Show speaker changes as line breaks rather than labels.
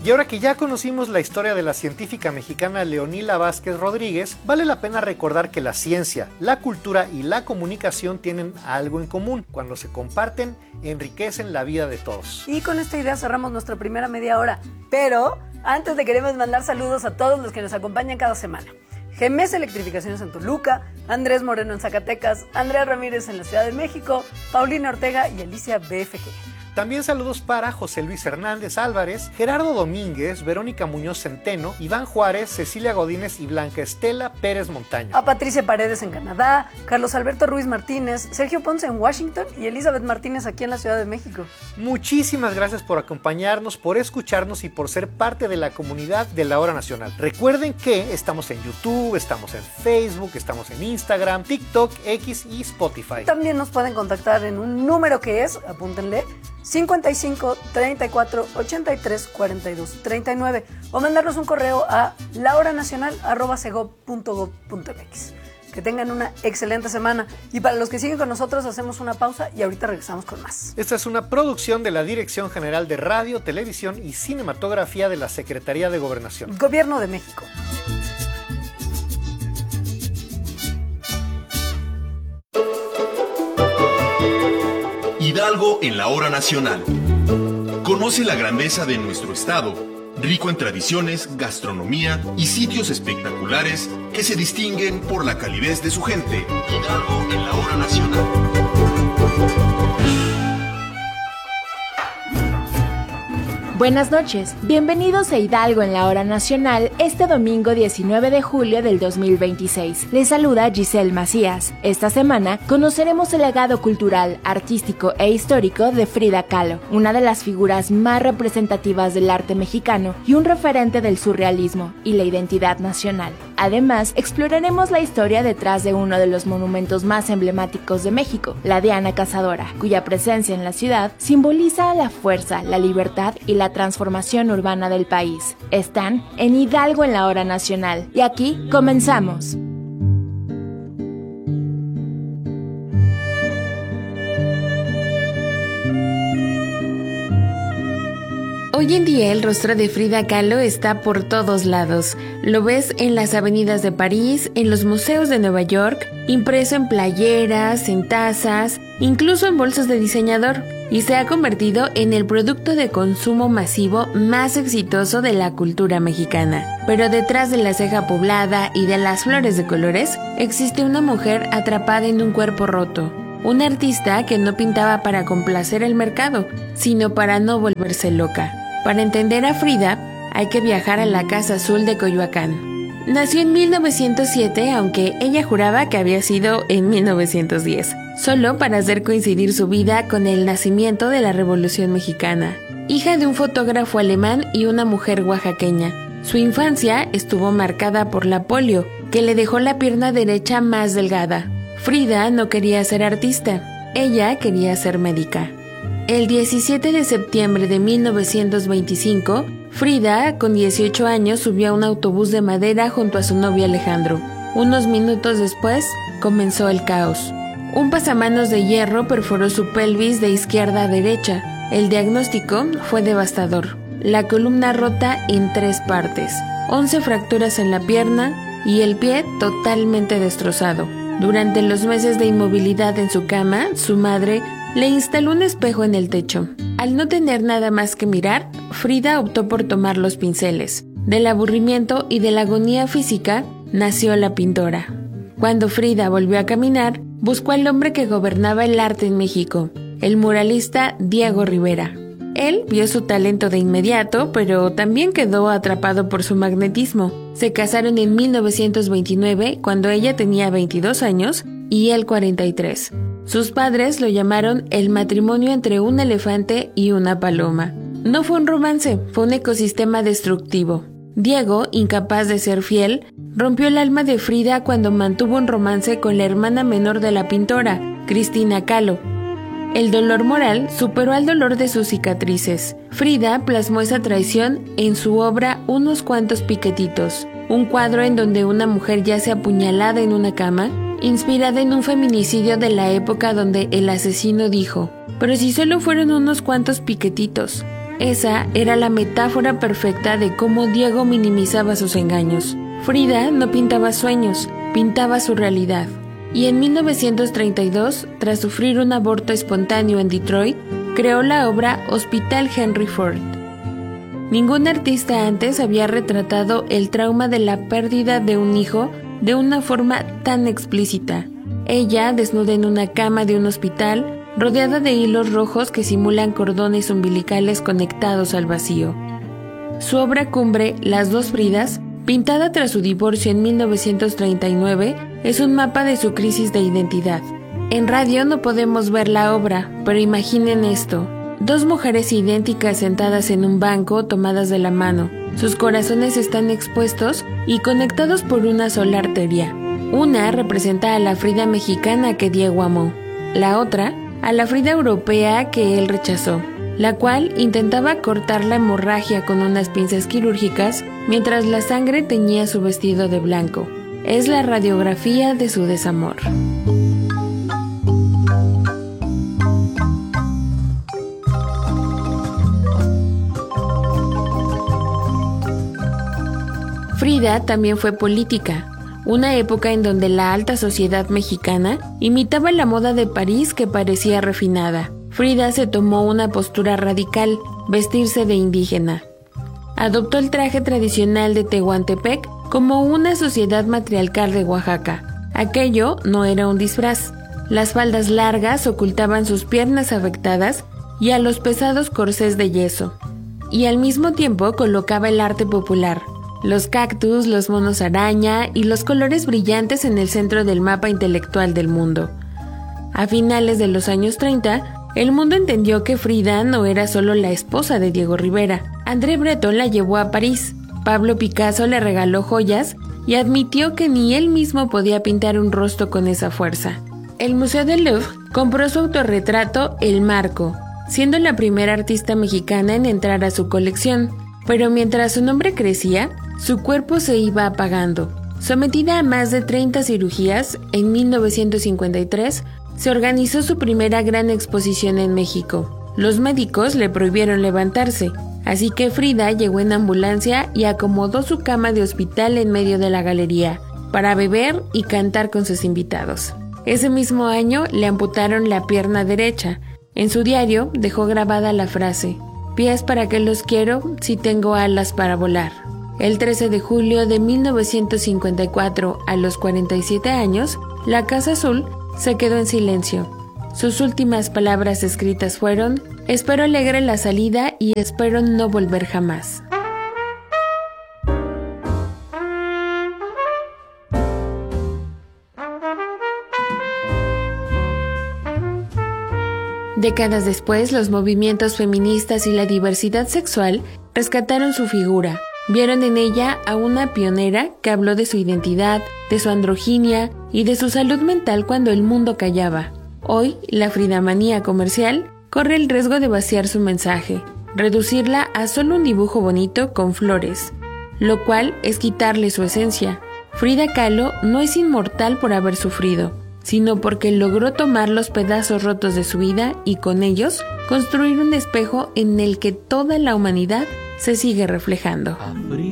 Y ahora que ya conocimos la historia de la científica mexicana Leonila Vázquez Rodríguez, vale la pena recordar que la ciencia, la cultura y la comunicación tienen algo en común. Cuando se comparten, enriquecen la vida de todos.
Y con esta idea cerramos nuestra primera media hora. Pero antes le queremos mandar saludos a todos los que nos acompañan cada semana. GMS Electrificaciones en Toluca, Andrés Moreno en Zacatecas, Andrea Ramírez en la Ciudad de México, Paulina Ortega y Alicia BFG.
También saludos para José Luis Hernández Álvarez, Gerardo Domínguez, Verónica Muñoz Centeno, Iván Juárez, Cecilia Godínez y Blanca Estela Pérez Montaño.
A Patricia Paredes en Canadá, Carlos Alberto Ruiz Martínez, Sergio Ponce en Washington y Elizabeth Martínez aquí en la Ciudad de México.
Muchísimas gracias por acompañarnos, por escucharnos y por ser parte de la comunidad de La Hora Nacional. Recuerden que estamos en YouTube, estamos en Facebook, estamos en Instagram, TikTok, X y Spotify.
También nos pueden contactar en un número que es, apúntenle, 55 34 83 42 39 o mandarnos un correo a lahoranacional@segov.gov.mx. Que tengan una excelente semana y para los que siguen con nosotros hacemos una pausa y ahorita regresamos con más.
Esta es una producción de la Dirección General de Radio, Televisión y Cinematografía de la Secretaría de Gobernación.
Gobierno de México.
Hidalgo en la Hora Nacional. Conoce la grandeza de nuestro estado, rico en tradiciones, gastronomía y sitios espectaculares que se distinguen por la calidez de su gente. Hidalgo en la Hora Nacional.
Buenas noches, bienvenidos a Hidalgo en la Hora Nacional este domingo 19 de julio del 2026. Les saluda Giselle Macías. Esta semana conoceremos el legado cultural, artístico e histórico de Frida Kahlo, una de las figuras más representativas del arte mexicano y un referente del surrealismo y la identidad nacional. Además, exploraremos la historia detrás de uno de los monumentos más emblemáticos de México, la Diana Cazadora, cuya presencia en la ciudad simboliza la fuerza, la libertad y la transformación urbana del país. Están en Hidalgo en la Hora Nacional y aquí comenzamos. Hoy en día el rostro de Frida Kahlo está por todos lados. Lo ves en las avenidas de París, en los museos de Nueva York, impreso en playeras, en tazas, incluso en bolsas de diseñador, y se ha convertido en el producto de consumo masivo más exitoso de la cultura mexicana. Pero detrás de la ceja poblada y de las flores de colores, existe una mujer atrapada en un cuerpo roto. Una artista que no pintaba para complacer el mercado, sino para no volverse loca. Para entender a Frida, hay que viajar a la Casa Azul de Coyoacán. Nació en 1907, aunque ella juraba que había sido en 1910, solo para hacer coincidir su vida con el nacimiento de la Revolución Mexicana. Hija de un fotógrafo alemán y una mujer oaxaqueña, su infancia estuvo marcada por la polio, que le dejó la pierna derecha más delgada. Frida no quería ser artista, ella quería ser médica. El 17 de septiembre de 1925, Frida, con 18 años, subió a un autobús de madera junto a su novio Alejandro. Unos minutos después, comenzó el caos. Un pasamanos de hierro perforó su pelvis de izquierda a derecha. El diagnóstico fue devastador. La columna rota en 3 partes, 11 fracturas en la pierna y el pie totalmente destrozado. Durante los meses de inmovilidad en su cama, su madre le instaló un espejo en el techo. Al no tener nada más que mirar, Frida optó por tomar los pinceles. Del aburrimiento y de la agonía física, nació la pintora. Cuando Frida volvió a caminar, buscó al hombre que gobernaba el arte en México, el muralista Diego Rivera. Él vio su talento de inmediato, pero también quedó atrapado por su magnetismo. Se casaron en 1929, cuando ella tenía 22 años y él 43. Sus padres lo llamaron el matrimonio entre un elefante y una paloma. No fue un romance, fue un ecosistema destructivo. Diego, incapaz de ser fiel, rompió el alma de Frida cuando mantuvo un romance con la hermana menor de la pintora, Cristina Kahlo. El dolor moral superó al dolor de sus cicatrices. Frida plasmó esa traición en su obra Unos cuantos piquetitos, un cuadro en donde una mujer yace apuñalada en una cama, inspirada en un feminicidio de la época donde el asesino dijo: «Pero si solo fueron unos cuantos piquetitos». Esa era la metáfora perfecta de cómo Diego minimizaba sus engaños. Frida no pintaba sueños, pintaba su realidad. Y en 1932, tras sufrir un aborto espontáneo en Detroit, creó la obra Hospital Henry Ford. Ningún artista antes había retratado el trauma de la pérdida de un hijo de una forma tan explícita. Ella, desnuda en una cama de un hospital, rodeada de hilos rojos que simulan cordones umbilicales conectados al vacío. Su obra cumbre, Las dos Fridas, pintada tras su divorcio en 1939, es un mapa de su crisis de identidad. En radio no podemos ver la obra, pero imaginen esto. Dos mujeres idénticas sentadas en un banco, tomadas de la mano. Sus corazones están expuestos y conectados por una sola arteria. Una representa a la Frida mexicana que Diego amó. La otra, a la Frida europea que él rechazó, la cual intentaba cortar la hemorragia con unas pinzas quirúrgicas mientras la sangre teñía su vestido de blanco. Es la radiografía de su desamor. Frida también fue política, una época en donde la alta sociedad mexicana imitaba la moda de París que parecía refinada. Frida se tomó una postura radical, vestirse de indígena. Adoptó el traje tradicional de Tehuantepec como una sociedad matriarcal de Oaxaca. Aquello no era un disfraz. Las faldas largas ocultaban sus piernas afectadas y a los pesados corsés de yeso. Y al mismo tiempo colocaba el arte popular. Los cactus, los monos araña y los colores brillantes en el centro del mapa intelectual del mundo. A finales de los años 30, el mundo entendió que Frida no era solo la esposa de Diego Rivera. André Breton la llevó a París, Pablo Picasso le regaló joyas y admitió que ni él mismo podía pintar un rostro con esa fuerza. El Museo del Louvre compró su autorretrato El Marco, siendo la primera artista mexicana en entrar a su colección. Pero mientras su nombre crecía, su cuerpo se iba apagando. Sometida a más de 30 cirugías, en 1953 se organizó su primera gran exposición en México. Los médicos le prohibieron levantarse, así que Frida llegó en ambulancia y acomodó su cama de hospital en medio de la galería, para beber y cantar con sus invitados. Ese mismo año le amputaron la pierna derecha. En su diario dejó grabada la frase: «Pies para qué los quiero si tengo alas para volar». El 13 de julio de 1954, a los 47 años, la Casa Azul se quedó en silencio. Sus últimas palabras escritas fueron: «Espero alegre la salida y espero no volver jamás». Décadas después, los movimientos feministas y la diversidad sexual rescataron su figura. Vieron en ella a una pionera que habló de su identidad, de su androginia y de su salud mental cuando el mundo callaba. Hoy, la fridamanía comercial corre el riesgo de vaciar su mensaje, reducirla a solo un dibujo bonito con flores, lo cual es quitarle su esencia. Frida Kahlo no es inmortal por haber sufrido, sino porque logró tomar los pedazos rotos de su vida y con ellos construir un espejo en el que toda la humanidad se sigue reflejando.